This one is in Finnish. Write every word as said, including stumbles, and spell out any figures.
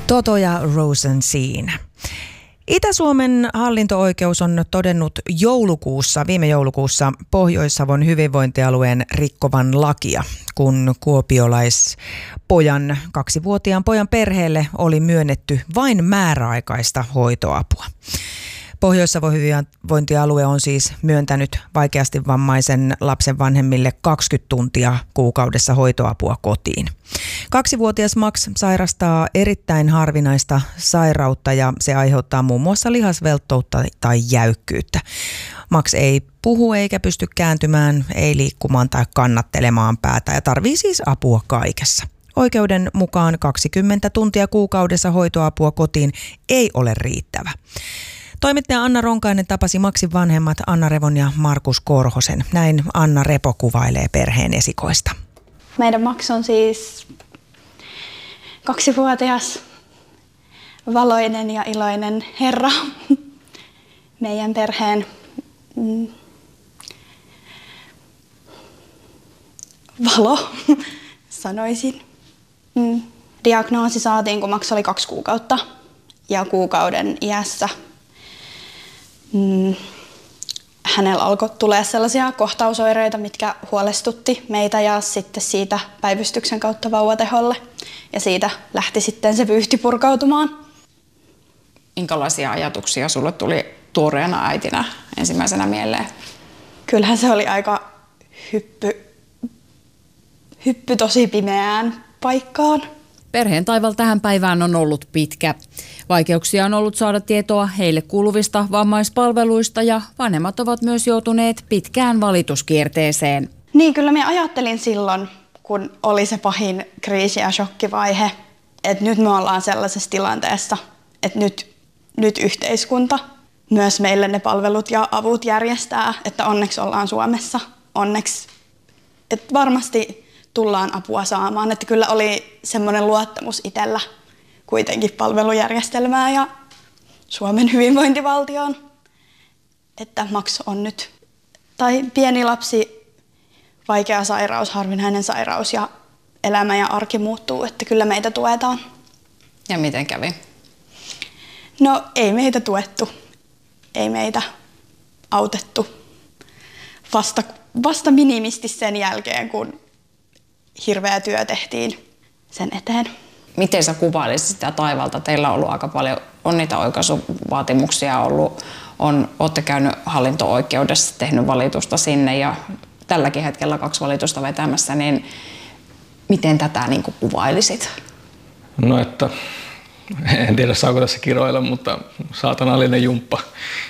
Toto ja Rosen siinä. Itä-Suomen hallinto-oikeus on todennut joulukuussa, viime joulukuussa Pohjois-Savon hyvinvointialueen rikkovan lakia, kun kuopiolaispojan, kaksivuotiaan pojan perheelle oli myönnetty vain määräaikaista hoitoapua. Pohjois-Savon hyvinvointialue on siis myöntänyt vaikeasti vammaisen lapsen vanhemmille kaksikymmentä tuntia kuukaudessa hoitoapua kotiin. Kaksivuotias Max sairastaa erittäin harvinaista sairautta ja se aiheuttaa muun muassa lihasvelttoutta tai jäykkyyttä. Max ei puhu eikä pysty kääntymään, ei liikkumaan tai kannattelemaan päätä ja tarvitsee siis apua kaikessa. Oikeuden mukaan kaksikymmentä tuntia kuukaudessa hoitoapua kotiin ei ole riittävä. Toimittaja Anna Ronkainen tapasi Maxin vanhemmat Anna Revon ja Markus Korhosen. Näin Anna Repo kuvailee perheen esikoista. Meidän Max on siis kaksivuotias, valoinen ja iloinen herra. Meidän perheen mm, valo, sanoisin. Mm. Diagnoosi saatiin, kun Max oli kaksi kuukautta ja kuukauden iässä. Mm. Hänellä alkoi tulee sellaisia kohtausoireita, mitkä huolestutti meitä ja sitten siitä päivystyksen kautta vauvateholle. Ja siitä lähti sitten se vyyhti purkautumaan. Minkälaisia ajatuksia sulle tuli tuoreena äitinä ensimmäisenä mieleen? Kyllähän se oli aika hyppy, hyppy tosi pimeään paikkaan. Perheen taival tähän päivään on ollut pitkä. Vaikeuksia on ollut saada tietoa heille kuuluvista vammaispalveluista ja vanhemmat ovat myös joutuneet pitkään valituskierteeseen. Niin, kyllä minä ajattelin silloin, kun oli se pahin kriisi- ja shokkivaihe, että nyt me ollaan sellaisessa tilanteessa, että nyt, nyt yhteiskunta myös meille ne palvelut ja avut järjestää, että onneksi ollaan Suomessa, onneksi, että varmasti tullaan apua saamaan, että kyllä oli semmoinen luottamus itsellä kuitenkin palvelujärjestelmää ja Suomen hyvinvointivaltioon, että Max on nyt, tai pieni lapsi, vaikea sairaus, harvinainen sairaus ja elämä ja arki muuttuu, että kyllä meitä tuetaan. Ja miten kävi? No ei meitä tuettu, ei meitä autettu vasta, vasta minimisti sen jälkeen, kun hirveä työ tehtiin sen eteen. Miten sä kuvailisit sitä taivalta? Teillä on ollut aika paljon, on niitä oikaisuvaatimuksia ollut, on, olette käynyt hallinto-oikeudessa, tehnyt valitusta sinne ja tälläkin hetkellä kaksi valitusta vetämässä, niin miten tätä niin kuin kuvailisit? No että, en tiedä saako tässä kiroilla, mutta saatanallinen jumppa.